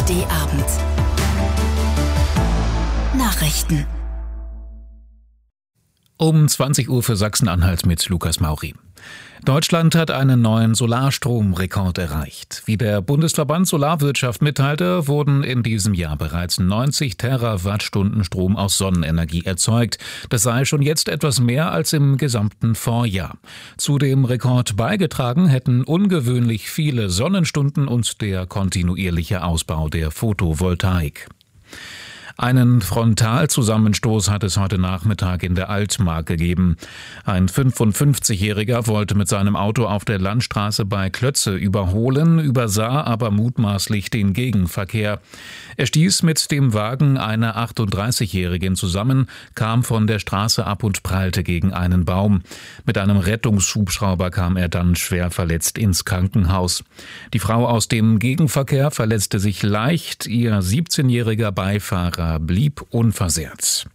ARD-Abend. Nachrichten. Um 20 Uhr für Sachsen-Anhalt mit Lukas Mauri. Deutschland hat einen neuen Solarstromrekord erreicht. Wie der Bundesverband Solarwirtschaft mitteilte, wurden in diesem Jahr bereits 90 Terawattstunden Strom aus Sonnenenergie erzeugt. Das sei schon jetzt etwas mehr als im gesamten Vorjahr. Zu dem Rekord beigetragen hätten ungewöhnlich viele Sonnenstunden und der kontinuierliche Ausbau der Photovoltaik. Einen Frontalzusammenstoß hat es heute Nachmittag in der Altmark gegeben. Ein 55-Jähriger wollte mit seinem Auto auf der Landstraße bei Klötze überholen, übersah aber mutmaßlich den Gegenverkehr. Er stieß mit dem Wagen einer 38-Jährigen zusammen, kam von der Straße ab und prallte gegen einen Baum. Mit einem Rettungshubschrauber kam er dann schwer verletzt ins Krankenhaus. Die Frau aus dem Gegenverkehr verletzte sich leicht, ihr 17-jähriger Beifahrer blieb unversehrt.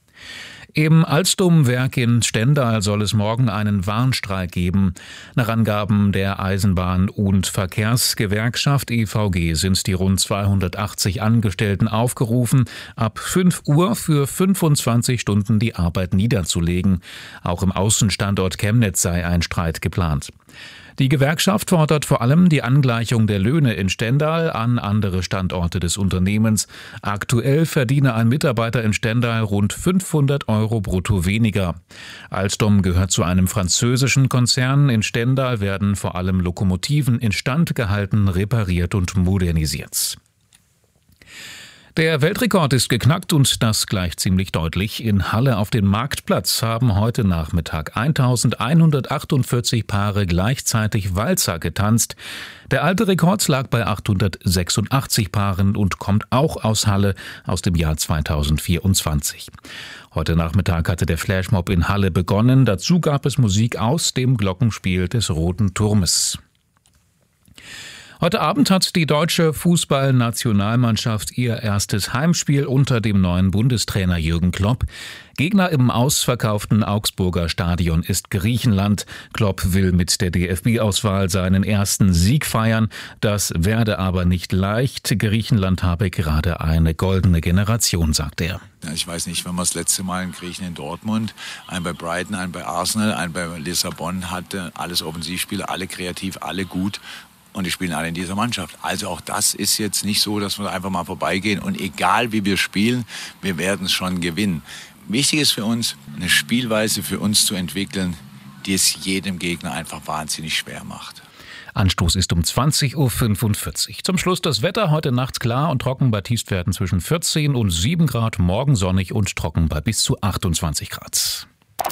Im Alstomwerk in Stendal soll es morgen einen Warnstreik geben. Nach Angaben der Eisenbahn- und Verkehrsgewerkschaft EVG sind die rund 280 Angestellten aufgerufen, ab 5 Uhr für 25 Stunden die Arbeit niederzulegen. Auch im Außenstandort Chemnitz sei ein Streit geplant. Die Gewerkschaft fordert vor allem die Angleichung der Löhne in Stendal an andere Standorte des Unternehmens. Aktuell verdiene ein Mitarbeiter in Stendal rund 500 Euro brutto weniger. Alstom gehört zu einem französischen Konzern. In Stendal werden vor allem Lokomotiven instand gehalten, repariert und modernisiert. Der Weltrekord ist geknackt und das gleich ziemlich deutlich. In Halle auf dem Marktplatz haben heute Nachmittag 1148 Paare gleichzeitig Walzer getanzt. Der alte Rekord lag bei 886 Paaren und kommt auch aus Halle aus dem Jahr 2024. Heute Nachmittag hatte der Flashmob in Halle begonnen. Dazu gab es Musik aus dem Glockenspiel des Roten Turmes. Heute Abend hat die deutsche Fußballnationalmannschaft ihr erstes Heimspiel unter dem neuen Bundestrainer Jürgen Klopp. Gegner im ausverkauften Augsburger Stadion ist Griechenland. Klopp will mit der DFB-Auswahl seinen ersten Sieg feiern. Das werde aber nicht leicht. Griechenland habe gerade eine goldene Generation, sagt er. Ich weiß nicht, wenn man das letzte Mal einen Griechen in Dortmund, einen bei Brighton, einen bei Arsenal, einen bei Lissabon hatte, alles Offensivspieler, alle kreativ, alle gut. Und die spielen alle in dieser Mannschaft. Also auch das ist jetzt nicht so, dass wir einfach mal vorbeigehen. Und egal wie wir spielen, wir werden es schon gewinnen. Wichtig ist für uns, eine Spielweise für uns zu entwickeln, die es jedem Gegner einfach wahnsinnig schwer macht. Anstoß ist um 20.45 Uhr. Zum Schluss das Wetter. Heute Nacht klar und trocken bei Tiefstwerten zwischen 14 und 7 Grad. Morgen sonnig und trocken bei bis zu 28 Grad.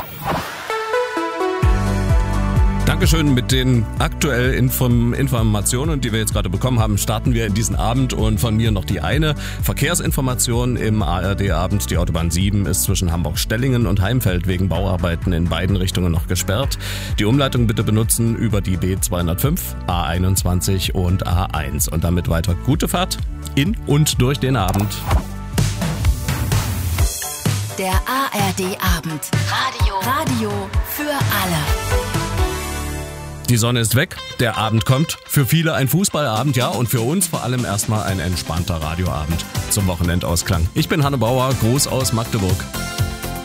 Dankeschön. Mit den aktuellen Informationen, die wir jetzt gerade bekommen haben, starten wir in diesen Abend. Und von mir noch die eine Verkehrsinformation im ARD-Abend. Die Autobahn 7 ist zwischen Hamburg-Stellingen und Heimfeld wegen Bauarbeiten in beiden Richtungen noch gesperrt. Die Umleitung bitte benutzen über die B205, A21 und A1. Und damit weiter gute Fahrt in und durch den Abend. Der ARD-Abend. Radio für alle. Die Sonne ist weg, der Abend kommt. Für viele ein Fußballabend, ja, und für uns vor allem erstmal ein entspannter Radioabend zum Wochenendausklang. Ich bin Hanne Bauer, Gruß aus Magdeburg.